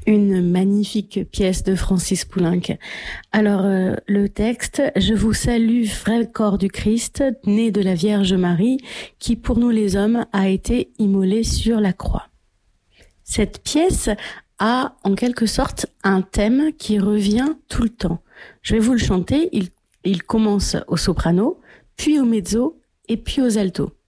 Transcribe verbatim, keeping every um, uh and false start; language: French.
Une magnifique pièce de Francis Poulenc. Alors, euh, le texte, « Je vous salue, vrai corps du Christ, né de la Vierge Marie, qui pour nous les hommes a été immolé sur la croix ». Cette pièce a en quelque sorte un thème qui revient tout le temps. Je vais vous le chanter, il, il commence au soprano, puis au mezzo et puis aux altos.